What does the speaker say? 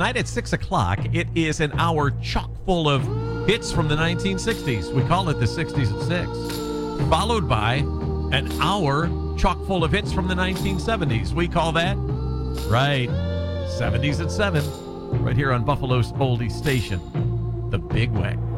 tonight at 6 o'clock, it is an hour chock full of hits from the 1960s. We call it the 60s at 6. Followed by an hour chock full of hits from the 1970s. We call that, right, 70s at 7. Right here on Buffalo's oldie station, The Big Wagon.